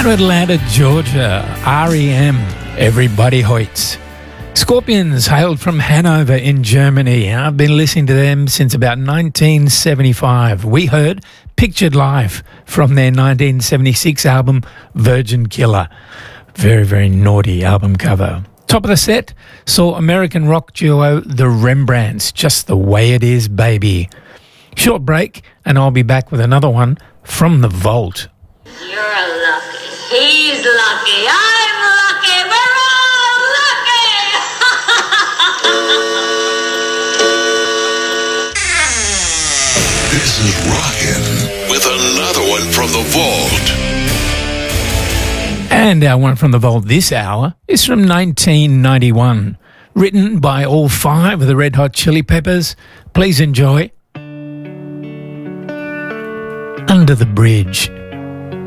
Out of Atlanta, Georgia, REM, Everybody Hoits. Scorpions hailed from Hanover in Germany. I've been listening to them since about 1975. We heard Pictured Life from their 1976 album Virgin Killer. Very, very naughty album cover. Top of the set saw American rock duo The Rembrandts, Just the Way It Is, Baby. Short break, and I'll be back with another one from The Vault. You're lucky. He's lucky. I'm lucky. We're all lucky. This is Rockin' with another one from The Vault. And our one from The Vault this hour is from 1991. Written by all five of the Red Hot Chili Peppers. Please enjoy Under the Bridge.